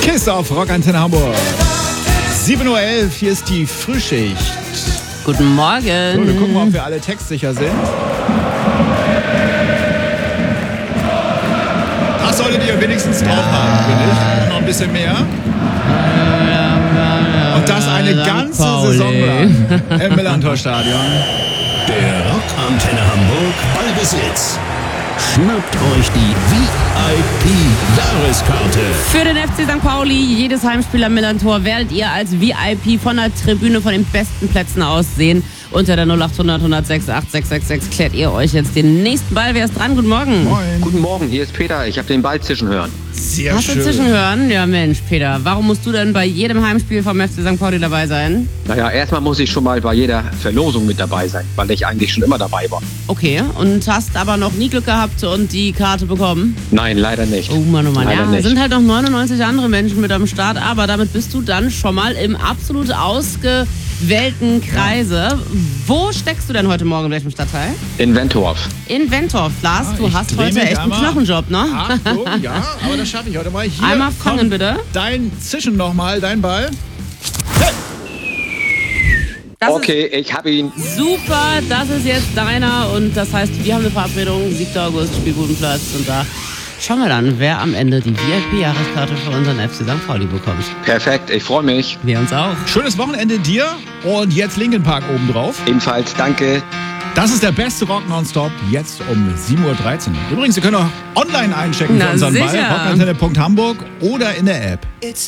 KISS auf Rockantenne Hamburg. 7.11 Uhr, hier ist die Frühschicht. Guten Morgen. So, wir gucken mal, ob wir alle textsicher sind. Das solltet ihr wenigstens drauf haben, finde ich. Noch ein bisschen mehr. Und das eine ganze Saison lang im Millantor-Stadion. Der Rockantenne Hamburg Ballbesitz. Schnappt euch die VIP-Jahreskarte. Für den FC St. Pauli, jedes Heimspiel am Millantor, werdet ihr als VIP von der Tribüne von den besten Plätzen aus sehen. Unter der 0800 106 8666 klärt ihr euch jetzt den nächsten Ball. Wer ist dran? Guten Morgen. Moin. Guten Morgen, hier ist Peter. Ich habe den Ball zwischenhören. Sehr Hast du schön. zwischenhören? Ja Mensch, Peter, warum musst du denn bei jedem Heimspiel vom FC St. Pauli dabei sein? Naja, erstmal muss ich schon mal bei jeder Verlosung mit dabei sein, weil ich eigentlich schon immer dabei war. Okay, und hast aber noch nie Glück gehabt und die Karte bekommen? Nein, leider nicht. Oh Mann, oh Mann. Leider Ja, nicht. sind halt noch 99 andere Menschen mit am Start, aber damit bist du dann schon mal im absolut ausgewählten Kreise. Wo steckst du denn heute Morgen, in welchem Stadtteil? In Wentorf. In Wentorf. Lars, Ja, du ich hast dreh heute mich echt einen einmal. Knochenjob, ne? Achtung, ja, aber das schaffe ich heute mal. Hier Einmal fangen, kommt bitte. Dein Zischen nochmal, dein Ball. Das Okay, ich habe ihn. ist super, das ist jetzt deiner und das heißt, wir haben eine Verabredung, 7. August, Spielbudenplatz und da schauen wir dann, wer am Ende die VIP-Jahreskarte für unseren FC St. Pauli bekommt. Perfekt, ich freue mich. Wir uns auch. Schönes Wochenende dir und jetzt Linkin Park obendrauf. Ebenfalls danke. Das ist der beste Rock Nonstop, jetzt um 7.13 Uhr. Übrigens, ihr könnt auch online einchecken Na, für unseren Ball, sicher. rockantenne.hamburg oder in der App. It's